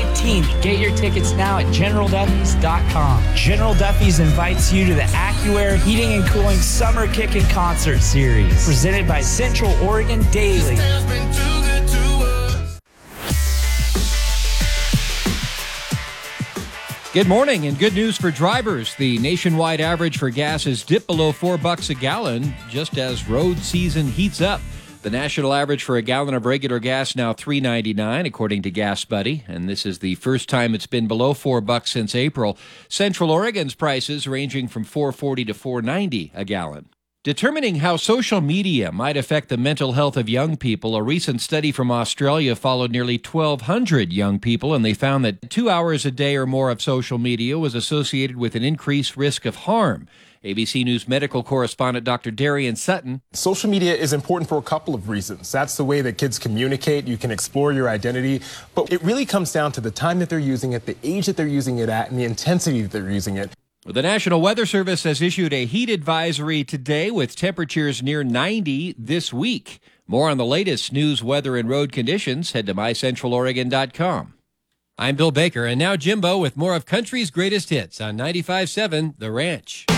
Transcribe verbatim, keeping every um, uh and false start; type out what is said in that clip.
nineteenth. Get your tickets now at general duffys dot com. General Duffy's invites you to the AccuAir Heating and Cooling Summer Kickin' Concert Series, presented by Central Oregon Daily. Good morning and good news for drivers. The nationwide average for gas has dipped below four bucks a gallon just as road season heats up. The national average for a gallon of regular gas now three ninety-nine, according to Gas Buddy, and this is the first time it's been below four bucks since April. Central Oregon's prices ranging from four forty to four ninety a gallon. Determining how social media might affect the mental health of young people, a recent study from Australia followed nearly twelve hundred young people, and they found that two hours a day or more of social media was associated with an increased risk of harm. A B C News medical correspondent Doctor Darian Sutton. Social media is important for a couple of reasons. That's the way that kids communicate. You can explore your identity. But it really comes down to the time that they're using it, the age that they're using it at, and the intensity that they're using it. The National Weather Service has issued a heat advisory today with temperatures near ninety this week. More on the latest news, weather, and road conditions, head to my central oregon dot com. I'm Bill Baker, and now Jimbo with more of country's greatest hits on ninety-five point seven The Ranch.